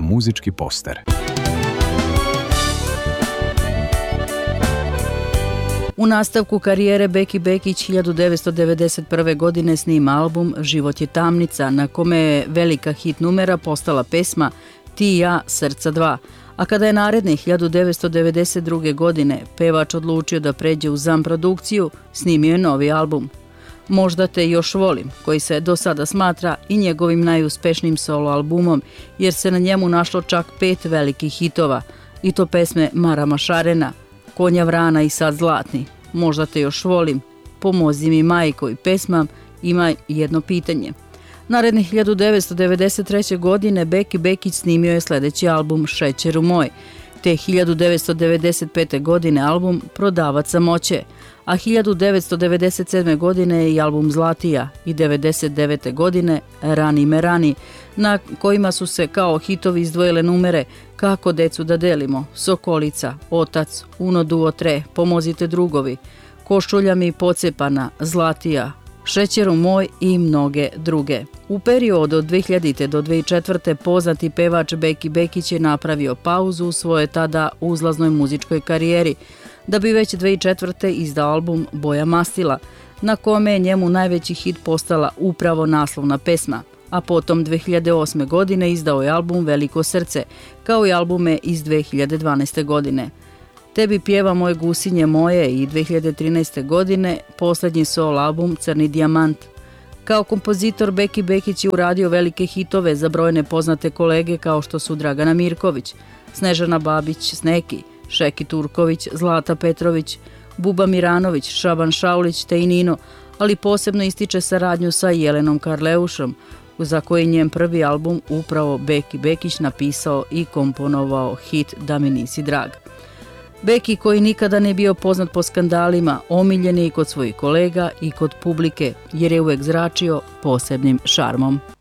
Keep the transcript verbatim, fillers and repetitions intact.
muzički poster. U nastavku karijere Beki Bekić hiljadu devetsto devedeset prve. godine snima album Život je tamnica, na kome je velika hit numera postala pesma Ti i ja, srca dva. A kada je naredne hiljadu devetsto devedeset druge. godine pevač odlučio da pređe u zam produkciju, snimio je novi album. Možda te još volim, koji se do sada smatra i njegovim najuspešnijim solo albumom, jer se na njemu našlo čak pet velikih hitova, i to pesme Marama Šarena, Konja vrana i Sad zlatni, Možda te još volim, Pomozi mi majko i pesma Ima jedno pitanje. Naredne hiljadu devetsto devedeset treće. godine Beki Bekić snimio je sledeći album Šećeru moj, te hiljadu devetsto devedeset pete. godine album Prodavac samoće, a hiljadu devetsto devedeset sedme. godine je i album Zlatija i devedeset devete. godine Rani me rani, na kojima su se kao hitovi izdvojile numere Kako decu da delimo, Sokolica, Otac, Uno duo tre, Pomozite drugovi, Košulja mi pocepana, Zlatija, Šećeru moj i mnoge druge. U periodu od dve hiljadite. do dve hiljade četvrte. poznati pevač Beki Bekić je napravio pauzu u svojoj tada uzlaznoj muzičkoj karijeri, da bi već dve hiljade četvrte. izdao album Boja mastila, na kome je njemu najveći hit postala upravo naslovna pesma, a potom dve hiljade osme. godine izdao je album Veliko srce, kao i albume iz dve hiljade dvanaeste. godine. Tebi pjeva moje gusinje moje i dve hiljade trinaeste. godine poslednji solo album Crni dijamant. Kao kompozitor Beki Bekić je uradio velike hitove za brojne poznate kolege kao što su Dragana Mirković, Snežana Babić Sneki, Šeki Turković, Zlata Petrović, Buba Miranović, Šaban Šaulić te i Nino, ali posebno ističe saradnju sa Jelenom Karleušom, za koji njen prvi album upravo Beki Bekić napisao i komponovao hit Da mi nisi drag. Beki, koji nikada ne bio poznat po skandalima, omiljen je i kod svojih kolega i kod publike, jer je uvek zračio posebnim šarmom.